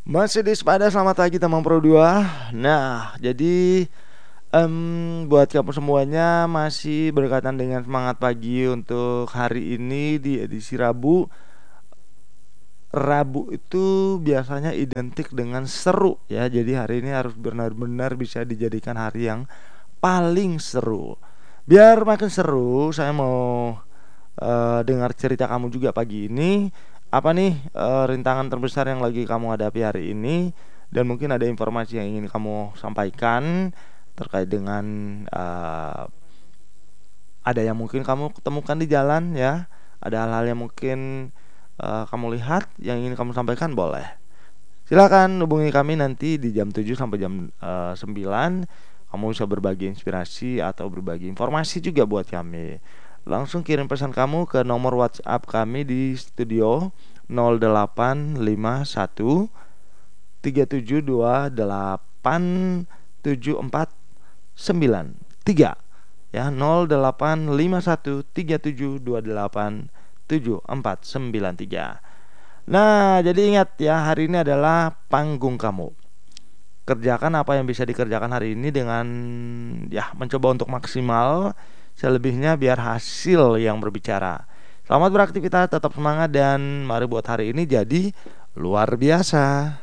Masih di Sepada, selamat pagi teman Pro 2. Nah, jadi buat kamu semuanya masih berkaitan dengan semangat pagi untuk hari ini di edisi Rabu. Rabu itu biasanya identik dengan seru ya. Jadi hari ini harus benar-benar bisa dijadikan hari yang paling seru. Biar makin seru, saya mau dengar cerita kamu juga pagi ini. Apa nih rintangan terbesar yang lagi kamu hadapi hari ini, dan mungkin ada informasi yang ingin kamu sampaikan terkait dengan ada yang mungkin kamu ketemukan di jalan ya. Ada hal-hal yang mungkin kamu lihat yang ingin kamu sampaikan, boleh. Silakan hubungi kami nanti di jam 7 sampai jam 9. Kamu bisa berbagi inspirasi atau berbagi informasi juga buat kami. Langsung kirim pesan kamu ke nomor WhatsApp kami di studio 0851 3728 7493 ya. 0851 3728 7493. Nah, jadi ingat ya, hari ini adalah panggung kamu. Kerjakan apa yang bisa dikerjakan hari ini dengan ya mencoba untuk maksimal. Selebihnya biar hasil yang berbicara. Selamat beraktivitas, tetap semangat, dan mari buat hari ini jadi luar biasa.